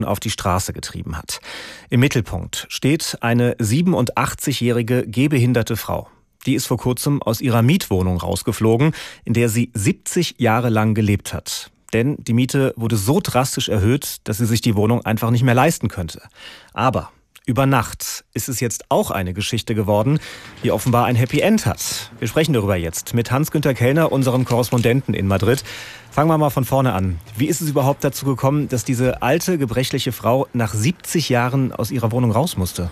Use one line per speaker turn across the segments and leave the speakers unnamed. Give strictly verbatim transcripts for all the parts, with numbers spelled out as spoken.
auf die Straße getrieben hat. Im Mittelpunkt steht eine siebenundachtzigjährige gehbehinderte Frau. Die ist vor kurzem aus ihrer Mietwohnung rausgeflogen, in der sie siebzig Jahre lang gelebt hat. Denn die Miete wurde so drastisch erhöht, dass sie sich die Wohnung einfach nicht mehr leisten könnte. Aber über Nacht ist es jetzt auch eine Geschichte geworden, die offenbar ein Happy End hat. Wir sprechen darüber jetzt mit Hans-Günther Kellner, unserem Korrespondenten in Madrid. Fangen wir mal von vorne an. Wie ist es überhaupt dazu gekommen, dass diese alte, gebrechliche Frau nach siebzig Jahren aus ihrer Wohnung raus musste?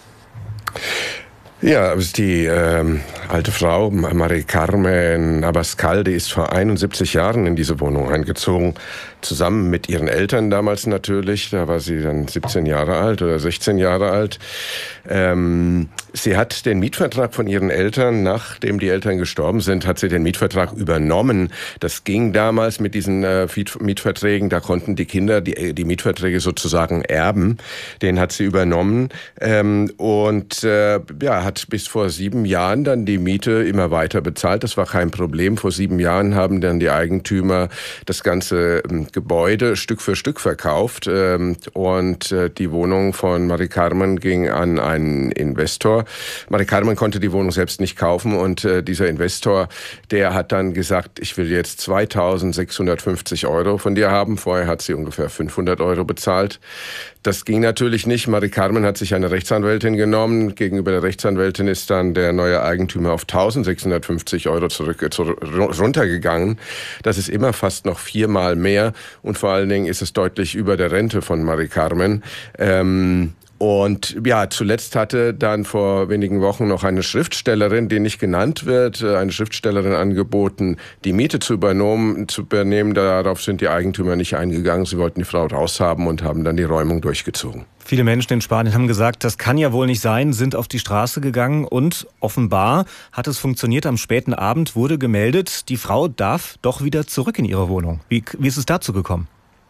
Ja, also die ähm, alte Frau, Mari Carmen Abascal, die ist vor einundsiebzig Jahren in diese Wohnung eingezogen, zusammen mit ihren Eltern damals natürlich. Da war sie dann siebzehn Jahre alt oder sechzehn Jahre alt. Ähm, sie hat den Mietvertrag von ihren Eltern, nachdem die Eltern gestorben sind, hat sie den Mietvertrag übernommen. Das ging damals mit diesen äh, Mietverträgen, da konnten die Kinder die, die Mietverträge sozusagen erben. Den hat sie übernommen ähm, und äh, ja, hat bis vor sieben Jahren dann die Miete immer weiter bezahlt. Das war kein Problem. Vor sieben Jahren haben dann die Eigentümer das ganze ähm, Gebäude Stück für Stück verkauft ähm, und äh, die Wohnung von Mari Carmen ging an einen Investor. Mari Carmen konnte die Wohnung selbst nicht kaufen und äh, dieser Investor, der hat dann gesagt, ich will jetzt zweitausendsechshundertfünfzig Euro von dir haben. Vorher hat sie ungefähr fünfhundert Euro bezahlt. Das ging natürlich nicht. Mari Carmen hat sich eine Rechtsanwältin genommen. Gegenüber der Rechtsanwältin ist dann der neue Eigentümer auf eintausendsechshundertfünfzig Euro zurück, äh, zurück, runtergegangen. Das ist immer fast noch viermal mehr und vor allen Dingen ist es deutlich über der Rente von Mari Carmen. Ähm, Und ja, zuletzt hatte dann vor wenigen Wochen noch eine Schriftstellerin, die nicht genannt wird, eine Schriftstellerin angeboten, die Miete zu übernehmen. Zu übernehmen. Darauf sind die Eigentümer nicht eingegangen. Sie wollten die Frau raushaben und haben dann die Räumung durchgezogen.
Viele Menschen in Spanien haben gesagt, das kann ja wohl nicht sein, sind auf die Straße gegangen und offenbar hat es funktioniert. Am späten Abend wurde gemeldet, die Frau darf doch wieder zurück in ihre Wohnung. Wie, wie ist es dazu gekommen?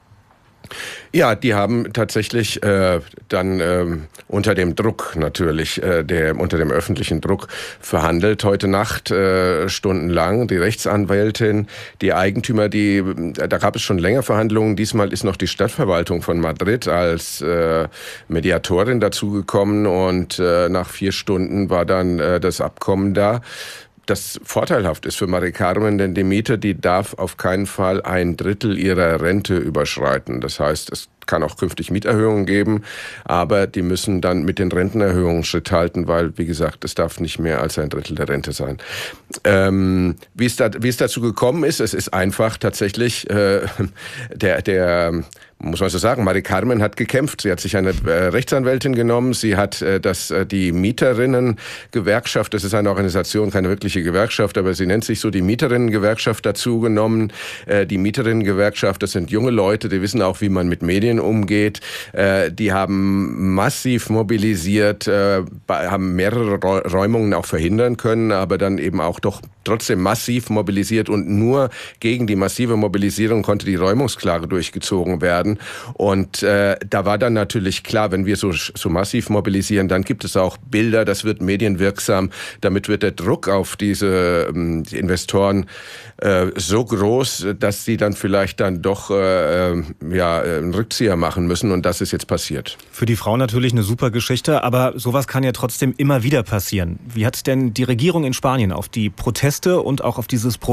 Ja, die haben tatsächlich äh, dann ähm, unter dem Druck natürlich, äh, der unter dem öffentlichen Druck verhandelt. Heute Nacht äh, stundenlang die Rechtsanwältin, die Eigentümer, die da gab es schon länger Verhandlungen. Diesmal ist noch die Stadtverwaltung von Madrid als äh, Mediatorin dazugekommen und äh, nach vier Stunden war dann äh, das Abkommen da. Das vorteilhaft ist für Mari Carmen, denn die Miete, die darf auf keinen Fall ein Drittel ihrer Rente überschreiten. Das heißt, es kann auch künftig Mieterhöhungen geben, aber die müssen dann mit den Rentenerhöhungen Schritt halten, weil, wie gesagt, es darf nicht mehr als ein Drittel der Rente sein. Ähm, wie es da, wie es dazu gekommen ist, es ist einfach tatsächlich äh, der, der muss man so sagen, Mari Carmen hat gekämpft. Sie hat sich eine äh, Rechtsanwältin genommen. Sie hat äh, das, äh, die Mieterinnen-Gewerkschaft, das ist eine Organisation, keine wirkliche Gewerkschaft, aber sie nennt sich so, die Mieterinnen-Gewerkschaft dazu genommen. Äh, die Mieterinnen-Gewerkschaft, das sind junge Leute, die wissen auch, wie man mit Medien umgeht. Äh, die haben massiv mobilisiert, äh, haben mehrere Räumungen auch verhindern können, aber dann eben auch doch trotzdem massiv mobilisiert und nur gegen die massive Mobilisierung konnte die Räumungsklage durchgezogen werden. Und äh, da war dann natürlich klar, wenn wir so, so massiv mobilisieren, dann gibt es auch Bilder, das wird medienwirksam. Damit wird der Druck auf diese ähm, die Investoren äh, so groß, dass sie dann vielleicht dann doch äh, ja, einen Rückzieher machen müssen. Und das ist jetzt passiert.
Für die Frau natürlich eine super Geschichte, aber sowas kann ja trotzdem immer wieder passieren. Wie hat denn die Regierung in Spanien auf die Proteste und auch auf dieses Problem